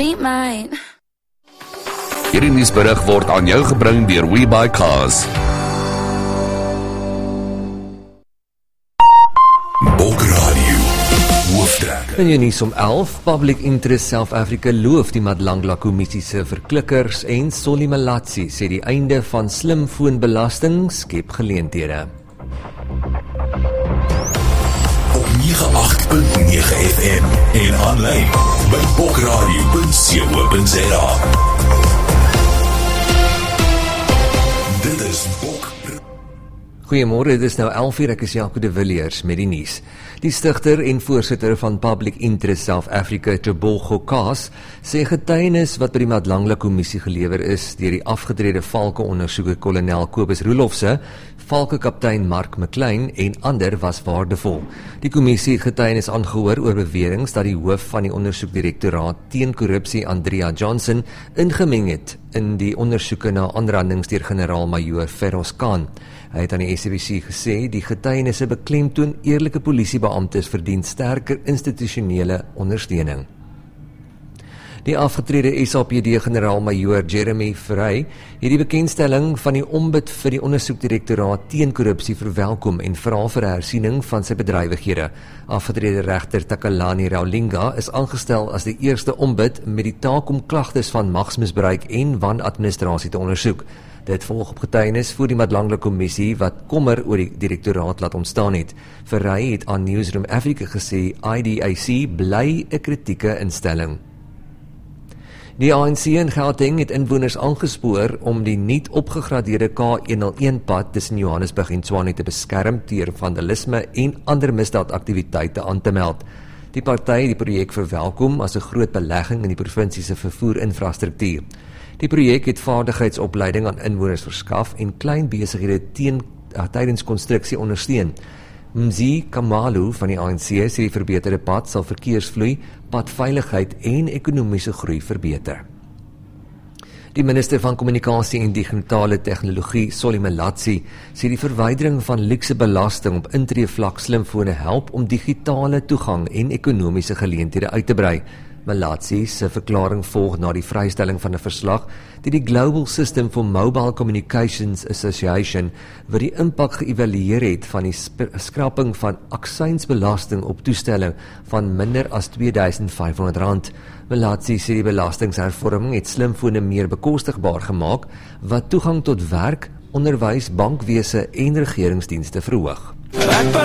she might. Hierdie nuusberig word aan jou gebring deur WeBuyCars. Bokradio hooftrek. In die nuus om 11, Public Interest South Africa loof die Madlangla Kommissie se verklikkers en Solly Malatsi sê die einde van slimfoonbelasting skep geleenthede. Op 98.9 FM en aanlyn by bokradio.co.za. Dit is Bok. Goeiemôre, dit is nou 11:00, ek is Jaco de Villiers met die nuus. Die stigter en voorsitter van Public Interest South Africa, Tebogo Kaas, sê getuienis wat by die Madlangla Kommissie gelewer is deur die afgetrede Valke ondersoeker kolonel Kobus Roelofse, Valke kaptein Mark McLean en ander was waardevol. Die kommissie het getuienis aangehoor oor beweringe dat die hoof van die ondersoekdirektoraat teen korrupsie, Andrea Johnson, ingemeng het in die ondersoeke na aanrandings deur generaal-majoor Feroz Khan. Hy het aan die SABC gesê die getuienisse beklemtoon eerlike polisiebeamptes verdien sterker institusionele ondersteuning. Die afgetrede SAPD-generaal-majoor Jeremy Frey het die bekendstelling van die ombud vir die ondersoekdirektoraat teen korrupsie verwelkom en vra vir hersiening van sy bedrywighede. Afgetrede regter Takalani Raulinga is aangestel as die eerste ombud met die taak om klagtes van magsmisbruik en wanadministrasie te ondersoek. Dit volg op getuienis voor die Madlangla Kommissie wat kommer oor die direktoraat laat ontstaan het. Frey het aan Newsroom Africa gesê IDIC bly 'n kritieke instelling. Die ANC in Gauteng het inwoners aangespoor om die nuut opgegradeerde K101-pad tussen Johannesburg en Tshwane te beskerm teen vandalisme en ander misdaadaktiwiteite aan te meld. Die party het die projek verwelkom as 'n groot belegging in die provinsie se vervoerinfrastruktuur. Die projek het vaardigheidsopleiding aan inwoners verskaf en klein besighede tydens konstruksie ondersteun. Mzi Kamalu van die ANC sê die verbeterde pad sal verkeersvloei, padveiligheid en ekonomiese groei verbeter. Die minister van Kommunikasie en Digitale Tegnologie, Solly Malatsi, sê die verwydering van luukse belasting op intreevlak slimfone help om digitale toegang en ekonomiese geleenthede uit te brei. Malatsi se verklaring volg na die vrystelling van 'n verslag deur die Global System for Mobile Communications Association wat die impak geëvalueer het van die skrapping van aksiesbelasting op toestelle van minder as R2500. Malatsi sê die belastinghervorming het slimfone meer bekostigbaar gemaak wat toegang tot werk, onderwys, bankwese en regeringsdienste verhoog.